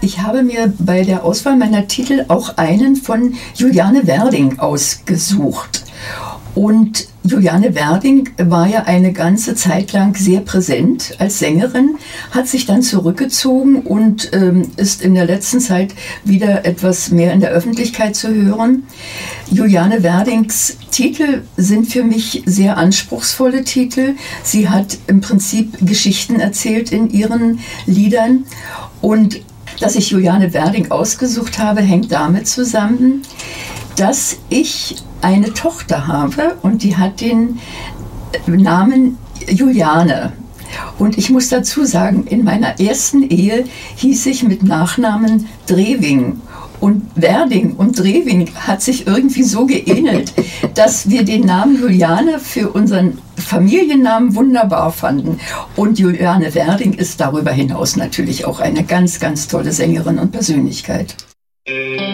ich habe mir bei der Auswahl meiner Titel auch einen von Juliane Werding ausgesucht. Und Juliane Werding war ja eine ganze Zeit lang sehr präsent als Sängerin, hat sich dann zurückgezogen und ist in der letzten Zeit wieder etwas mehr in der Öffentlichkeit zu hören. Juliane Werdings Titel sind für mich sehr anspruchsvolle Titel. Sie hat im Prinzip Geschichten erzählt in ihren Liedern. Und dass ich Juliane Werding ausgesucht habe, hängt damit zusammen, dass ich eine Tochter habe und die hat den Namen Juliane. Und ich muss dazu sagen, in meiner ersten Ehe hieß ich mit Nachnamen Drewing. Und Werding und Drewing hat sich irgendwie so geähnelt, dass wir den Namen Juliane für unseren Familiennamen wunderbar fanden. Und Juliane Werding ist darüber hinaus natürlich auch eine ganz, ganz tolle Sängerin und Persönlichkeit.